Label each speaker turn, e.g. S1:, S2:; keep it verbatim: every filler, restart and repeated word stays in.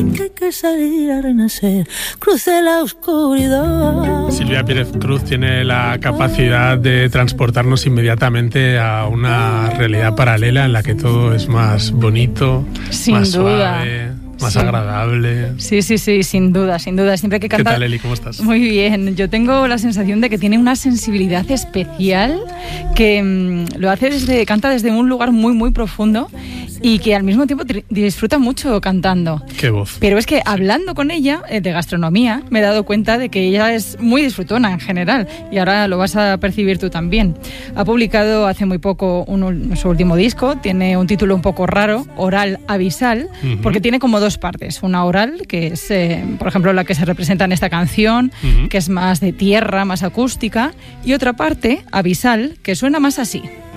S1: que hay que salir a renacer, cruce la oscuridad.
S2: Silvia Pérez Cruz tiene la capacidad de transportarnos inmediatamente a una realidad paralela en la que todo es más bonito,
S3: sin
S2: más
S3: duda.
S2: suave, más
S3: sí.
S2: agradable.
S3: Sí, sí, sí, sin duda, sin duda. Siempre que canta...
S2: ¿Qué tal, Eli? ¿Cómo estás?
S3: Muy bien. Yo tengo la sensación de que tiene una sensibilidad especial, que mmm, lo hace desde, canta desde un lugar muy, muy profundo y que al mismo tiempo tri- disfruta mucho cantando.
S2: Qué voz.
S3: Pero es que sí. hablando con ella eh, de gastronomía, me he dado cuenta de que ella es muy disfrutona en general y ahora lo vas a percibir tú también. Ha publicado hace muy poco un, su último disco, tiene un título un poco raro, Oral Abisal, uh-huh. porque tiene como dos partes. Una oral, que es, eh, por ejemplo, la que se representa en esta canción, uh-huh. que es más de tierra, más acústica, y otra parte, abisal, que suena más así.